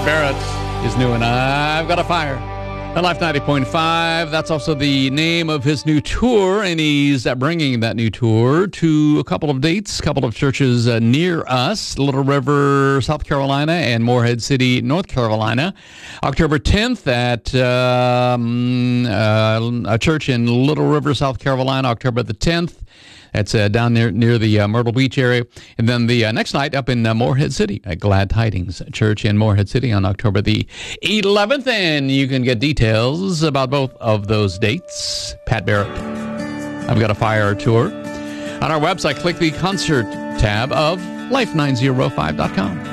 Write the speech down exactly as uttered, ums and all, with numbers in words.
Barrett is new, and I've Got a Fire. At Life ninety point five, that's also the name of his new tour, and he's uh, bringing that new tour to a couple of dates, a couple of churches uh, near us, Little River, South Carolina, and Morehead City, North Carolina. October tenth at um, uh, a church in Little River, South Carolina, October the tenth. That's uh, down near near the uh, Myrtle Beach area. And then the uh, next night up in uh, Morehead City at Glad Tidings Church in Morehead City on October the eleventh. And you can get details about both of those dates. Pat Barrett, I've Got a Fire tour. On our website, click the concert tab of life nine oh five dot com.